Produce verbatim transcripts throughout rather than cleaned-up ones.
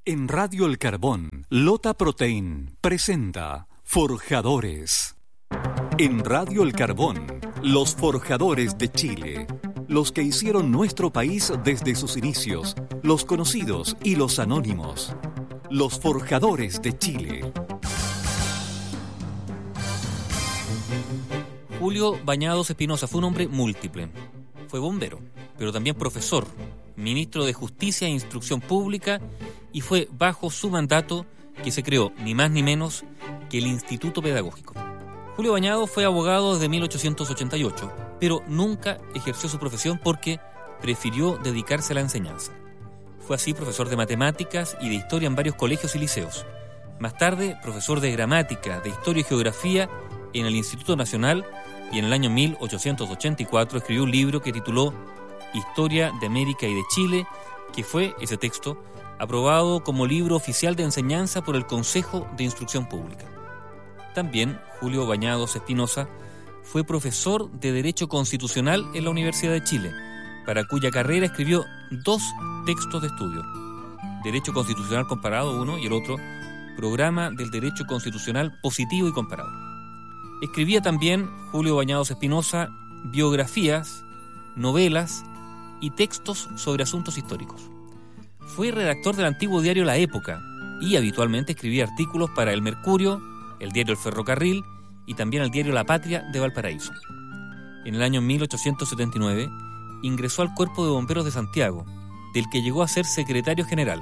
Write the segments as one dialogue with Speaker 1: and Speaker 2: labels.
Speaker 1: En Radio El Carbón, Lota Protein presenta Forjadores. En Radio El Carbón, los forjadores de Chile. Los que hicieron nuestro país desde sus inicios, los conocidos y los anónimos. Los forjadores de Chile.
Speaker 2: Julio Bañados Espinosa fue un hombre múltiple. Fue bombero, pero también profesor, ministro de Justicia e Instrucción Pública, y fue bajo su mandato que se creó, ni más ni menos, que el Instituto Pedagógico. Julio Bañados fue abogado desde mil ochocientos ochenta y ocho, pero nunca ejerció su profesión porque prefirió dedicarse a la enseñanza. Fue así profesor de matemáticas y de historia en varios colegios y liceos. Más tarde, profesor de gramática, de historia y geografía en el Instituto Nacional, y en el año mil ochocientos ochenta y cuatro escribió un libro que tituló Historia de América y de Chile, que fue, ese texto, aprobado como libro oficial de enseñanza por el Consejo de Instrucción Pública. También Julio Bañados Espinosa fue profesor de Derecho Constitucional en la Universidad de Chile, para cuya carrera escribió dos textos de estudio: Derecho Constitucional Comparado, uno, y el otro, Programa del Derecho Constitucional Positivo y Comparado. Escribía también Julio Bañados Espinosa biografías, novelas y textos sobre asuntos históricos. Fue redactor del antiguo diario La Época y habitualmente escribía artículos para El Mercurio, el diario El Ferrocarril y también el diario La Patria de Valparaíso. En el año mil ochocientos setenta y nueve ingresó al Cuerpo de Bomberos de Santiago, del que llegó a ser secretario general,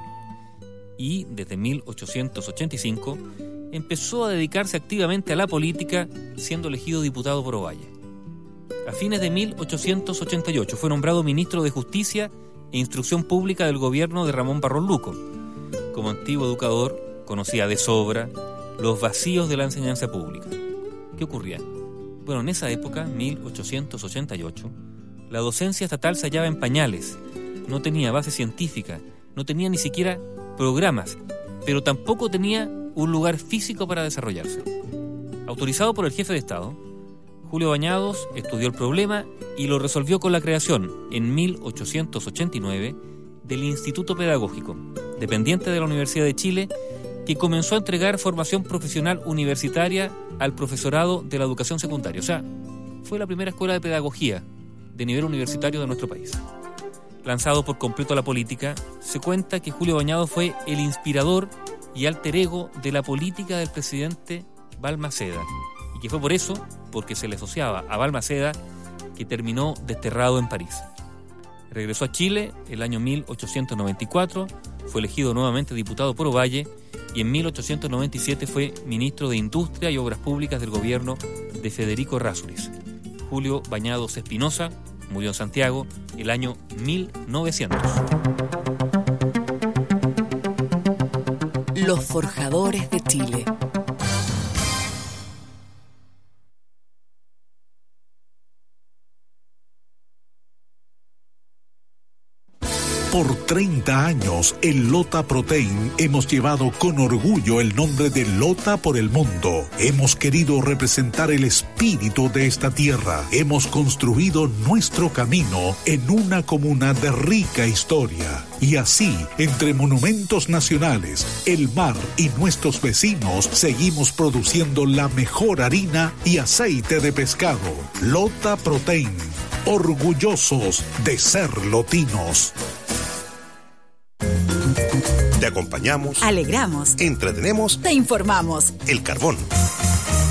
Speaker 2: y desde mil ochocientos ochenta y cinco empezó a dedicarse activamente a la política, siendo elegido diputado por Ovalle. A fines de mil ochocientos ochenta y ocho fue nombrado ministro de Justicia e Instrucción Pública del gobierno de Ramón Barros Luco. Como antiguo educador, conocía de sobra los vacíos de la enseñanza pública. ¿Qué ocurría? Bueno, en esa época, mil ochocientos ochenta y ocho, la docencia estatal se hallaba en pañales, no tenía base científica, no tenía ni siquiera programas, pero tampoco tenía un lugar físico para desarrollarse. Autorizado por el jefe de Estado, Julio Bañados estudió el problema y lo resolvió con la creación, en mil ochocientos ochenta y nueve, del Instituto Pedagógico, dependiente de la Universidad de Chile, que comenzó a entregar formación profesional universitaria al profesorado de la educación secundaria. O sea, fue la primera escuela de pedagogía de nivel universitario de nuestro país. Lanzado por completo a la política, se cuenta que Julio Bañados fue el inspirador y alter ego de la política del presidente Balmaceda, y que fue por eso, porque se le asociaba a Balmaceda, que terminó desterrado en París. Regresó a Chile el año mil ochocientos noventa y cuatro, fue elegido nuevamente diputado por Ovalle, y en mil ochocientos noventa y siete fue ministro de Industria y Obras Públicas del gobierno de Federico Errázuriz. Julio Bañados Espinosa murió en Santiago el año mil novecientos.
Speaker 3: Los forjadores de Chile.
Speaker 4: Por treinta años, en Lota Protein hemos llevado con orgullo el nombre de Lota por el mundo. Hemos querido representar el espíritu de esta tierra. Hemos construido nuestro camino en una comuna de rica historia. Y así, entre monumentos nacionales, el mar y nuestros vecinos, seguimos produciendo la mejor harina y aceite de pescado. Lota Protein, orgullosos de ser lotinos.
Speaker 5: Te acompañamos,
Speaker 3: alegramos,
Speaker 5: entretenemos,
Speaker 3: te informamos.
Speaker 5: El Carbón.